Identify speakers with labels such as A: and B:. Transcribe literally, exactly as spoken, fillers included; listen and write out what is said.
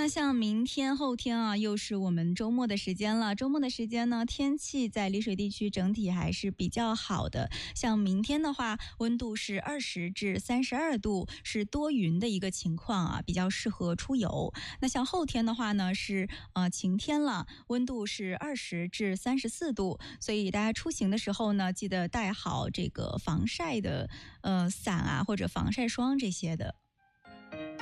A: 像明天后天啊又是我们周末的时间了，周末的时间呢天气在丽水地区整体还是比较好的，像明天的话温度是二十至三十二度，是多云的一个情况啊，比较适合出游。那像后天的话呢是呃晴天了，温度是二十至三十四度，所以大家出行的时候呢记得带好这个防晒的呃伞啊或者防晒霜这些的。